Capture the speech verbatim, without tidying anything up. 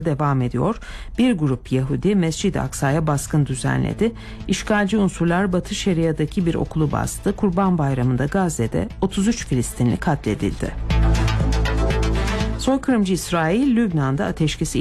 devam ediyor. Bir grup Yahudi Mescid-i Aksa'ya baskın düzenledi. İşgalci unsurlar Batı Şeria'daki bir okulu bastı. Kurban Bayramı'nda Gazze'de otuz üç Filistinli katledildi. Soykırımcı İsrail, Lübnan'da ateşkesi